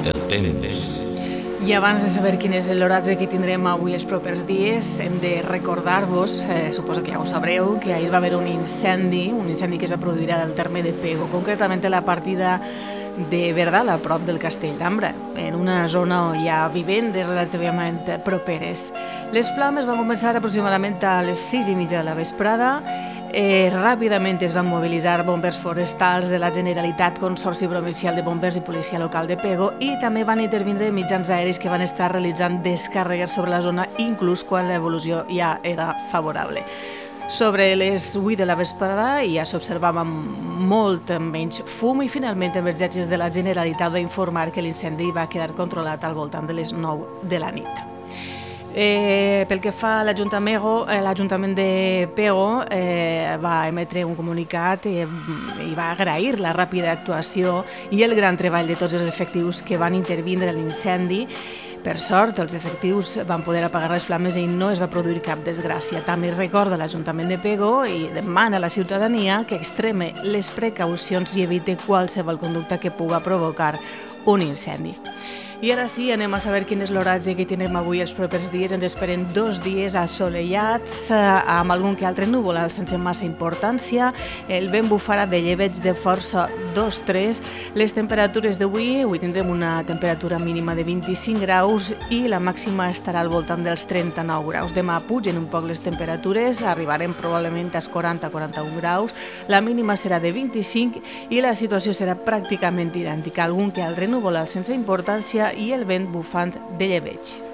el temps. I abans de saber quin és l'oratge que tindrem avui els propers dies, hem de recordar-vos, suposo que ja ho sabreu, que ahir va haver un incendi que es va produir al terme de Pego, concretament a la partida de Verdal, a prop del Castell d'Ambra, en una zona on hi ha vivendes relativament properes. Les flames van començar aproximadament a les 6:30 de la vesprada. Ràpidament es van mobilitzar bombers forestals de la Generalitat, Consorci Provincial de Bombers i Policia Local de Pego, i també van intervindre mitjans aeris que van estar realitzant descàrregues sobre la zona, inclús quan l'evolució ja era favorable. Sobre les 8 de la vesprada ja s'observava molt menys fum i finalment Emergències de la Generalitat va informar que l'incendi va quedar controlat al voltant de les 9 de la nit. Pel que fa a l'Ajuntament de Pego va emetre un comunicat i va agrair la ràpida actuació i el gran treball de tots els efectius que van intervindre a l'incendi. Per sort, els efectius van poder apagar les flames i no es va produir cap desgràcia. També recorda l'Ajuntament de Pego i demana a la ciutadania que extreme les precaucions i evite qualsevol conducta que pugui provocar un incendi. I ara sí, anem a saber quin és l'oratge que tindrem avui els propers dies. Ens esperen 2 dies assolellats, amb algun que altre núvol sense massa importància. El vent bufarà de llebeig de força 2-3. Les temperatures d'avui tindrem una temperatura mínima de 25 graus i la màxima estarà al voltant dels 39 graus. Demà pugen un poc les temperatures, arribarem probablement als 40-41 graus. La mínima serà de 25 i la situació serà pràcticament idèntica. Algun que altre núvol sense importància i el vent bufant de llebeig.